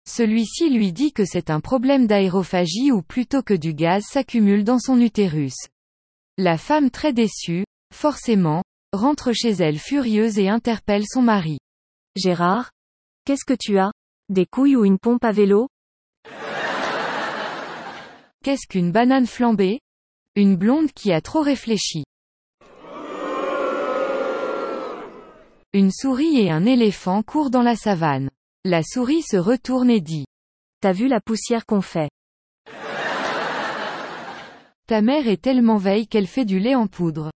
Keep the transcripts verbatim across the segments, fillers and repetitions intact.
Celui-ci lui dit que c'est un problème d'aérophagie ou plutôt que du gaz s'accumule dans son utérus. La femme très déçue, forcément, rentre chez elle furieuse et interpelle son mari. Gérard? Qu'est-ce que tu as? Des couilles ou une pompe à vélo? Qu'est-ce qu'une banane flambée? Une blonde qui a trop réfléchi. Une souris et un éléphant courent dans la savane. La souris se retourne et dit. T'as vu la poussière qu'on fait? Ta mère est tellement veille qu'elle fait du lait en poudre.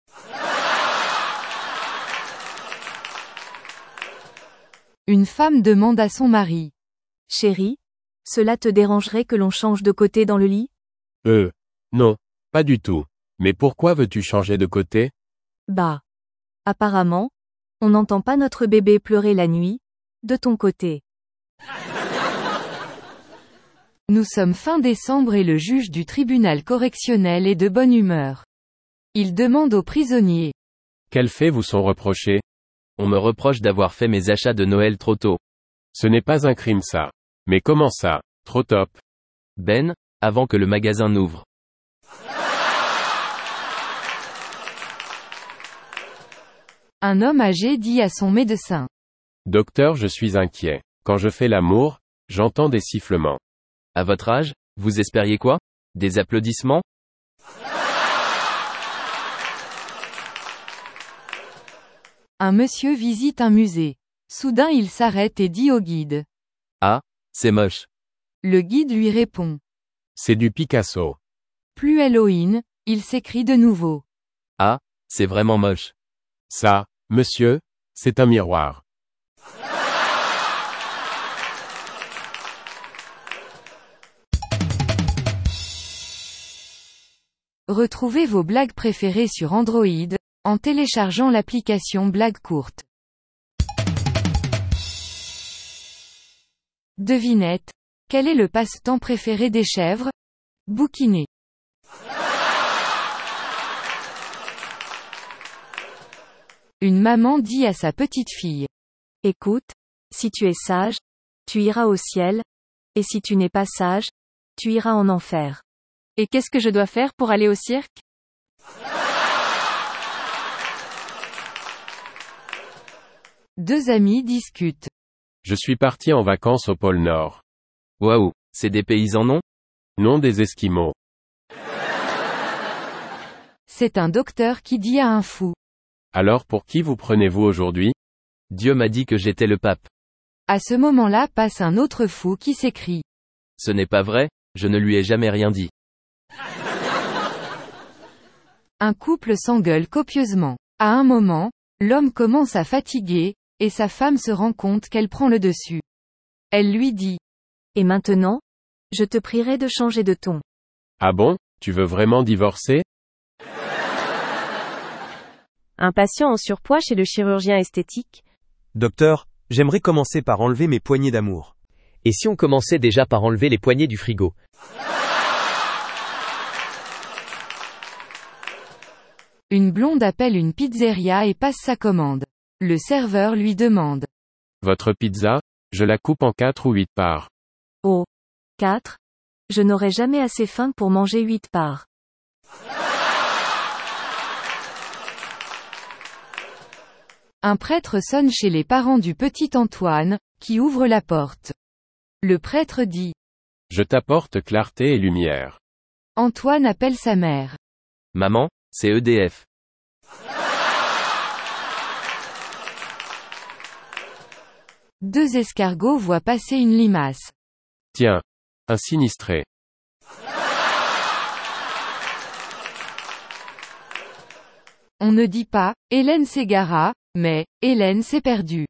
Une femme demande à son mari. Chérie, cela te dérangerait que l'on change de côté dans le lit? Euh, non, pas du tout. Mais pourquoi veux-tu changer de côté? Bah. Apparemment, on n'entend pas notre bébé pleurer la nuit, de ton côté. Nous sommes fin décembre et le juge du tribunal correctionnel est de bonne humeur. Il demande aux prisonniers. Quels faits vous sont reprochés? On me reproche d'avoir fait mes achats de Noël trop tôt. Ce n'est pas un crime ça. Mais comment ça, trop top? Ben, avant que le magasin n'ouvre. Un homme âgé dit à son médecin. Docteur, je suis inquiet. Quand je fais l'amour, j'entends des sifflements. À votre âge, vous espériez quoi? Des applaudissements? Un monsieur visite un musée. Soudain il s'arrête et dit au guide. Ah, c'est moche. Le guide lui répond. C'est du Picasso. Plus Halloween, il s'écrie de nouveau. Ah, c'est vraiment moche. Ça, monsieur, c'est un miroir. Retrouvez vos blagues préférées sur Android, en téléchargeant l'application Blagues courtes. Devinette. Quel est le passe-temps préféré des chèvres? Bouquiner. Une maman dit à sa petite fille. Écoute, si tu es sage, tu iras au ciel, et si tu n'es pas sage, tu iras en enfer. Et qu'est-ce que je dois faire pour aller au cirque? Deux amis discutent. Je suis parti en vacances au pôle Nord. Waouh, c'est des paysans non? Non, des Esquimaux. C'est un docteur qui dit à un fou. Alors pour qui vous prenez-vous aujourd'hui? Dieu m'a dit que j'étais le pape. À ce moment-là passe un autre fou qui s'écrie. Ce n'est pas vrai, je ne lui ai jamais rien dit. Un couple s'engueule copieusement. À un moment, l'homme commence à fatiguer, et sa femme se rend compte qu'elle prend le dessus. Elle lui dit. Et maintenant? Je te prierai de changer de ton. Ah bon, tu veux vraiment divorcer? Un patient en surpoids chez le chirurgien esthétique. Docteur, j'aimerais commencer par enlever mes poignées d'amour. Et si on commençait déjà par enlever les poignées du frigo? Une blonde appelle une pizzeria et passe sa commande. Le serveur lui demande. Votre pizza, je la coupe en quatre ou huit parts. Oh. Quatre? Je n'aurai jamais assez faim pour manger huit parts. Un prêtre sonne chez les parents du petit Antoine, qui ouvre la porte. Le prêtre dit. Je t'apporte clarté et lumière. Antoine appelle sa mère. Maman, c'est E D F. Deux escargots voient passer une limace. Tiens, un sinistré. On ne dit pas, Hélène s'égara, mais, Hélène s'est perdue.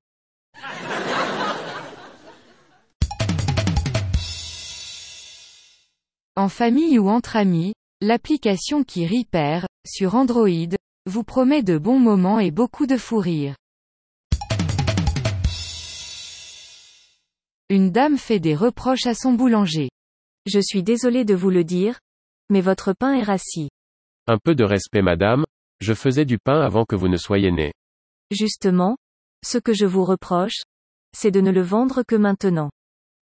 En famille ou entre amis, l'application qui rit perd, sur Android, vous promet de bons moments et beaucoup de fou rire. Une dame fait des reproches à son boulanger. Je suis désolée de vous le dire, mais votre pain est rassis. Un peu de respect madame, je faisais du pain avant que vous ne soyez née. Justement, ce que je vous reproche, c'est de ne le vendre que maintenant.